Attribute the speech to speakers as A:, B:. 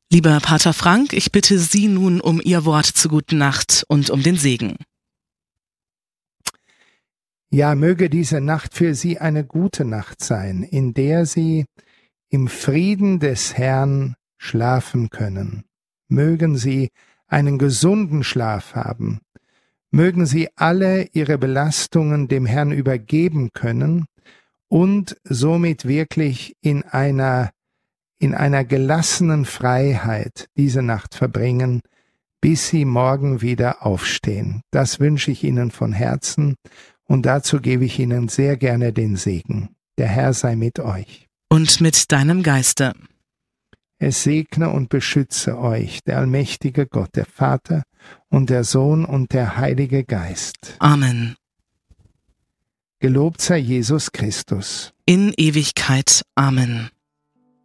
A: Lieber Pater Frank, ich bitte Sie nun um Ihr Wort zur guten Nacht und um den Segen.
B: Ja, möge diese Nacht für Sie eine gute Nacht sein, in der Sie im Frieden des Herrn schlafen können. Mögen Sie einen gesunden Schlaf haben. Mögen Sie alle Ihre Belastungen dem Herrn übergeben können und somit wirklich in einer gelassenen Freiheit diese Nacht verbringen, bis Sie morgen wieder aufstehen. Das wünsche ich Ihnen von Herzen und dazu gebe ich Ihnen sehr gerne den Segen. Der Herr sei mit euch.
A: Und mit deinem Geiste.
B: Es segne und beschütze euch der allmächtige Gott, der Vater und der Sohn und der Heilige Geist.
A: Amen.
B: Gelobt sei Jesus Christus.
A: In Ewigkeit. Amen.